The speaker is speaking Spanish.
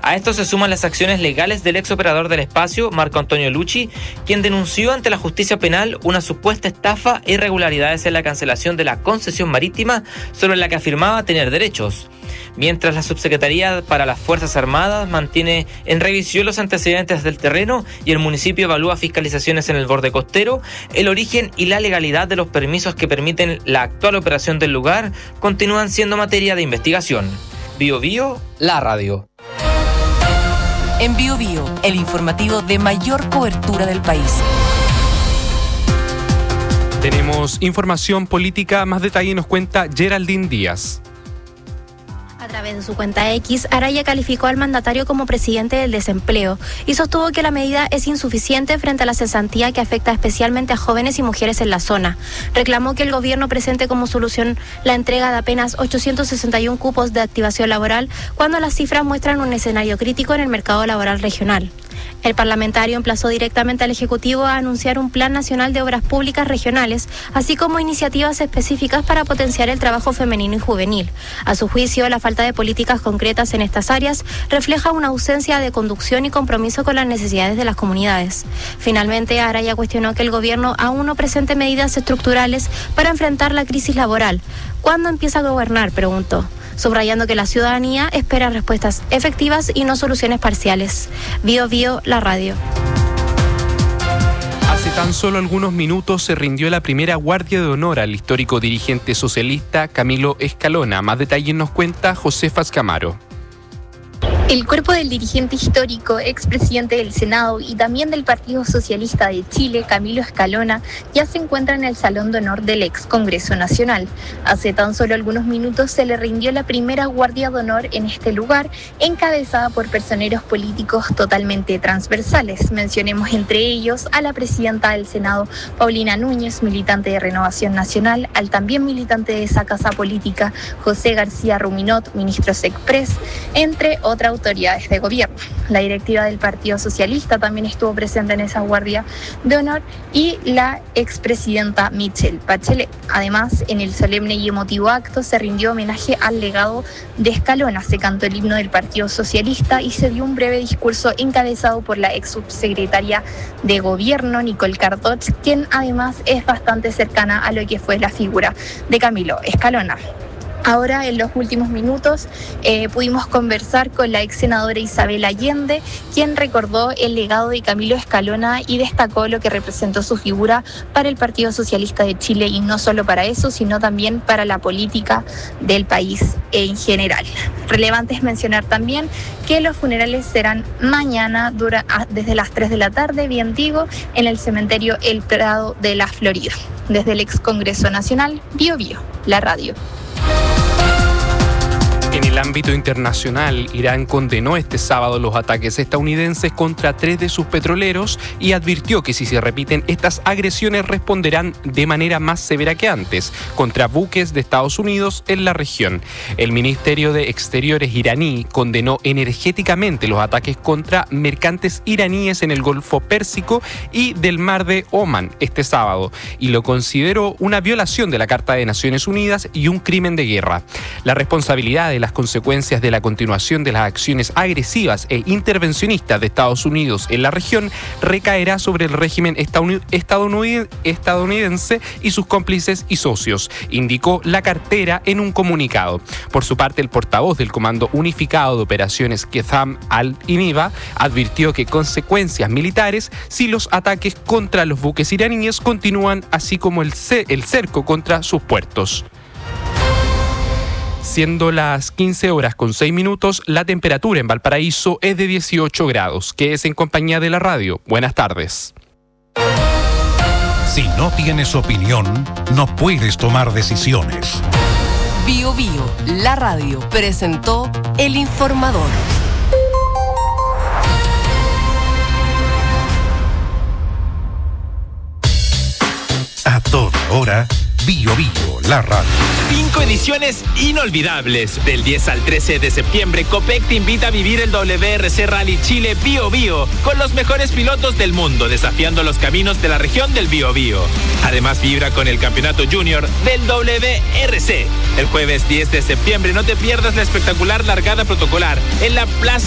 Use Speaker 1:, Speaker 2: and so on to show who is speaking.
Speaker 1: A esto se suman las acciones legales del ex operador del espacio, Marco Antonio Lucci, quien denunció ante la justicia penal una supuesta estafa e irregularidades en la cancelación de la concesión marítima sobre la que afirmaba tener derechos. Mientras la Subsecretaría para las Fuerzas Armadas mantiene en revisión los antecedentes del terreno y el municipio evalúa fiscalizaciones en el borde costero, el origen y la legalidad de los permisos que permiten la actual operación del lugar continúan siendo materia de investigación. Bío Bío, la radio.
Speaker 2: En Bío Bío, el informativo de mayor cobertura del país.
Speaker 3: Tenemos información política, más detalle nos cuenta Geraldine Díaz.
Speaker 4: A través de su cuenta X, Araya calificó al mandatario como presidente del desempleo y sostuvo que la medida es insuficiente frente a la cesantía que afecta especialmente a jóvenes y mujeres en la zona. Reclamó que el gobierno presente como solución la entrega de apenas 861 cupos de activación laboral, cuando las cifras muestran un escenario crítico en el mercado laboral regional. El parlamentario emplazó directamente al Ejecutivo a anunciar un Plan Nacional de Obras Públicas Regionales, así como iniciativas específicas para potenciar el trabajo femenino y juvenil. A su juicio, la falta de políticas concretas en estas áreas refleja una ausencia de conducción y compromiso con las necesidades de las comunidades. Finalmente, Araya cuestionó que el gobierno aún no presente medidas estructurales para enfrentar la crisis laboral. ¿Cuándo empieza a gobernar?, preguntó, subrayando que la ciudadanía espera respuestas efectivas y no soluciones parciales. Bío Bío, la radio.
Speaker 3: Hace tan solo algunos minutos se rindió la primera guardia de honor al histórico dirigente socialista Camilo Escalona. Más detalles nos cuenta Josefa Escamaro.
Speaker 5: El cuerpo del dirigente histórico, expresidente del Senado y también del Partido Socialista de Chile, Camilo Escalona, ya se encuentra en el Salón de Honor del ex Congreso Nacional. Hace tan solo algunos minutos se le rindió la primera guardia de honor en este lugar, encabezada por personeros políticos totalmente transversales. Mencionemos entre ellos a la presidenta del Senado, Paulina Núñez, militante de Renovación Nacional, al también militante de esa casa política, José García Ruminot, ministro SECPRES, entre otras autoridades de gobierno. La directiva del Partido Socialista también estuvo presente en esa guardia de honor y la expresidenta Michelle Bachelet. Además, en el solemne y emotivo acto se rindió homenaje al legado de Escalona, se cantó el himno del Partido Socialista y se dio un breve discurso encabezado por la ex subsecretaria de Gobierno, Nicole Cardoch, quien además es bastante cercana a lo que fue la figura de Camilo Escalona. Ahora, en los últimos minutos, pudimos conversar con la ex senadora Isabel Allende, quien recordó el legado de Camilo Escalona y destacó lo que representó su figura para el Partido Socialista de Chile, y no solo para eso, sino también para la política del país en general. Relevante es mencionar también que los funerales serán mañana desde las 3 de la tarde, bien digo, en el cementerio El Prado de la Florida. Desde el ex Congreso Nacional, Bío Bío, la radio.
Speaker 3: En el ámbito internacional, Irán condenó este sábado los ataques estadounidenses contra 3 de sus petroleros y advirtió que si se repiten estas agresiones responderán de manera más severa que antes contra buques de Estados Unidos en la región. El Ministerio de Exteriores iraní condenó energéticamente los ataques contra mercantes iraníes en el Golfo Pérsico y del Mar de Omán este sábado y lo consideró una violación de la Carta de Naciones Unidas y un crimen de guerra. La responsabilidad de las consecuencias de la continuación de las acciones agresivas e intervencionistas de Estados Unidos en la región recaerá sobre el régimen estadounidense y sus cómplices y socios, indicó la cartera en un comunicado. Por su parte, el portavoz del Comando Unificado de Operaciones Qesam al-Iniba advirtió que consecuencias militares si los ataques contra los buques iraníes continúan, así como el cerco contra sus puertos. Siendo las 15:06, la temperatura en Valparaíso es de 18 grados. Quédese en compañía de la radio. Buenas tardes.
Speaker 6: Si no tienes opinión, no puedes tomar decisiones.
Speaker 2: Bío Bío, la radio, presentó El Informador.
Speaker 6: A toda hora, Bío Bío, la radio.
Speaker 7: 5 ediciones inolvidables. Del 10 al 13 de septiembre, Copec te invita a vivir el WRC Rally Chile Bío Bío con los mejores pilotos del mundo, desafiando los caminos de la región del Bío Bío. Además, vibra con el Campeonato Junior del WRC. El jueves 10 de septiembre, no te pierdas la espectacular largada protocolar en la Plaza